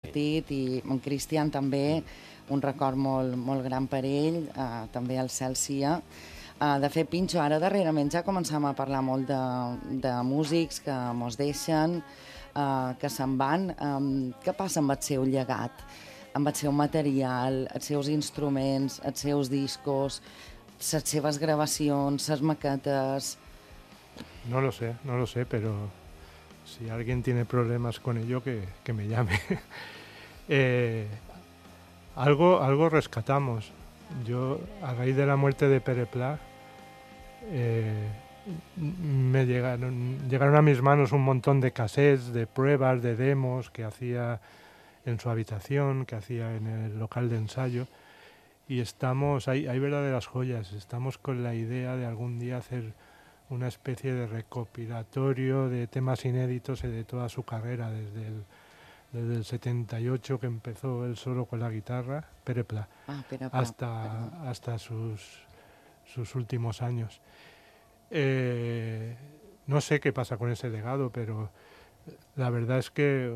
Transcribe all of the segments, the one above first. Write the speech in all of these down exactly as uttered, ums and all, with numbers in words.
compartit, i en Cristian també, un record molt, molt gran per ell, uh, també el cel sia. Uh, de fet, Pinxo, ara darrerament ja començam a parlar molt de, de músics que mos deixen, uh, que se'n van. Um, què passa amb el seu llegat, amb el seu material, els seus instruments, els seus discos, les seves gravacions, les maquetes? No lo sé, no lo sé, pero si alguien tiene problemas con ello, que, que me llame. eh, algo, algo rescatamos. Yo, a raíz de la muerte de Pere Pla, eh, me llegaron, llegaron a mis manos un montón de cassettes, de pruebas, de demos que hacía en su habitación, que hacía en el local de ensayo, y estamos, hay, hay verdaderas joyas. Estamos con la idea de algún día hacer una especie de recopilatorio de temas inéditos de toda su carrera, desde el, desde el setenta y ocho, que empezó él solo con la guitarra, Pere Pla, ah, Pere Pla, hasta, hasta sus, sus últimos años. Eh, no sé qué pasa con ese legado, pero la verdad es que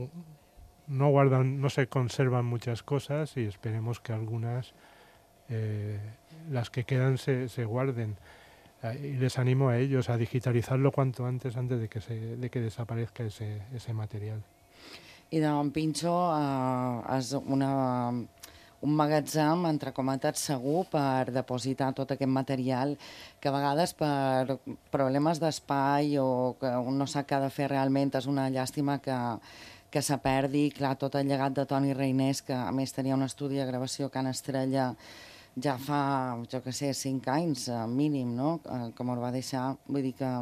no guardan, no se conservan muchas cosas, y esperemos que algunas, eh, las que quedan, se, se guarden. Y les animo a ellos a digitalizarlo cuanto antes, antes de que, se, de que desaparezca ese, ese material. I de Pinxo eh, és una, un magatzem, entre cometes, segur per depositar tot aquest material que a vegades per problemes d'espai o que un no sap què ha de fer realment és una llàstima que, que se perdi. Clar, tot el llegat de Toni Reinés, que a més tenia un estudi de gravació Can Estrella ja fa, jo què sé, cinc anys, eh, mínim, no?, eh, com el va deixar. Vull dir que,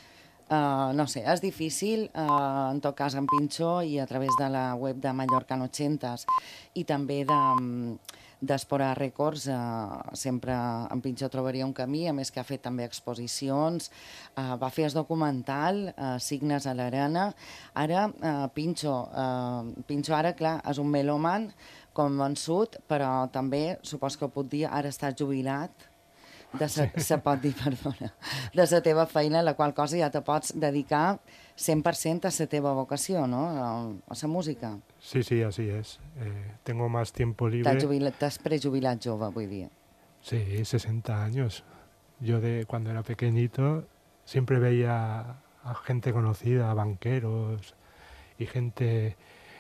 eh, no sé, és difícil, eh, en tot cas, en Pinxo, i a través de la web de Mallorca en ochenta i també de, d'Espora Records, eh, sempre en Pinxo trobaria un camí, a més que ha fet també exposicions, eh, va fer el documental, eh, Signes a l'Arena. Ara, eh, Pinxo, eh, Pinxo ara, clar, és un melòman convençut, però també, supos que ho puc dir, ara estàs jubilat, de sa, sí. se pot dir, perdona, de la teva feina, la qual cosa ja te pots dedicar cent per cent a la teva vocació, ¿no?, a la música. Sí, sí, así es. Eh, tengo más tiempo libre. T'has jubilat, t'has prejubilat jove, vull dir. Sí, sesenta años. Yo de cuando era pequeñito siempre veía a gente conocida, a banqueros y gente...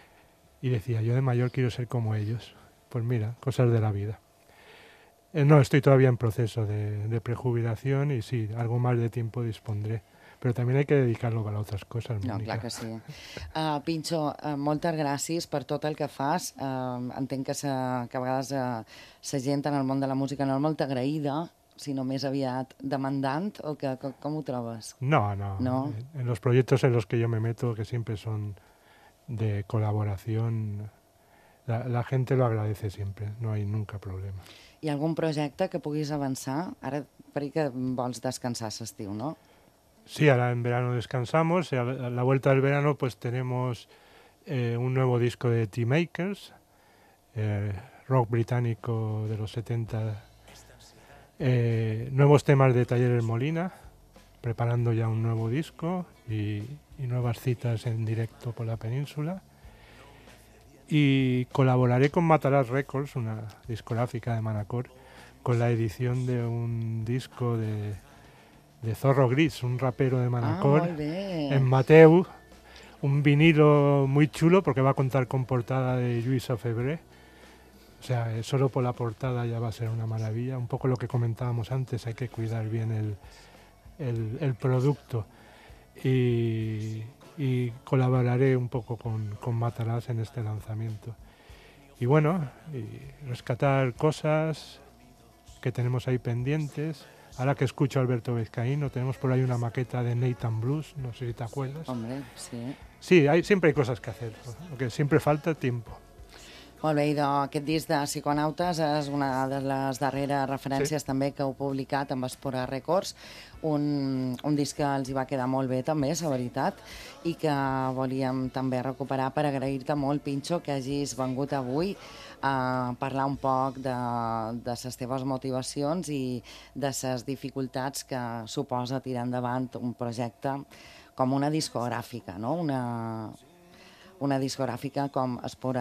Y decía, yo de mayor quiero ser como ellos. Pues mira, cosas de la vida. Eh, no, estoy todavía en proceso de, de prejubilación y sí, algo más de tiempo dispondré. Però també hay que dedicar-lo a altres coses, Mónica. No, clar que sí. Uh, Pinxo, uh, moltes gràcies per tot el que fas. Uh, entenc que, sa, que a vegades uh, la gent en el món de la música no és molt agraïda, sinó més aviat demandant, o que, com, com ho trobes? No, no, no. En los proyectos en los que yo me meto, que siempre son de colaboración, la, la gente lo agradece siempre, no hay nunca problema. Hi ha algun projecte que puguis avançar? Ara, perquè vols descansar l'estiu, no? Sí, ahora en verano descansamos, a la vuelta del verano pues tenemos eh, un nuevo disco de T-Makers, eh, rock británico de los setenta, eh, nuevos temas de Talleres Molina, preparando ya un nuevo disco y, y nuevas citas en directo por la península. Y colaboraré con Matalas Records, una discográfica de Manacor, con la edición de un disco de, de Zorro Gris, un rapero de Manacor, ah, en Mateu, un vinilo muy chulo porque va a contar con portada de Lluís Febré. O sea, solo por la portada ya va a ser una maravilla. Un poco lo que comentábamos antes, hay que cuidar bien el, el, el producto. Y, y colaboraré un poco con, con Matalas en este lanzamiento. Y bueno, y rescatar cosas que tenemos ahí pendientes. Ahora que escucho a Alberto Vizcaíno, tenemos por ahí una maqueta de Nathan Blues, no sé si te acuerdas. Hombre, sí. Sí, hay, siempre hay cosas que hacer, porque siempre falta tiempo. Molt bé, i aquest disc de Psiconautes és una de les darreres referències sí. també que heu publicat amb Espora Records, un, un disc que els hi va quedar molt bé també, és la veritat, i que volíem també recuperar per agrair-te molt, Pinxo, que hagis vengut avui a parlar un poc de, de les teves motivacions i de les dificultats que suposa tirar endavant un projecte com una discogràfica, no? Una, una discogràfica com Espora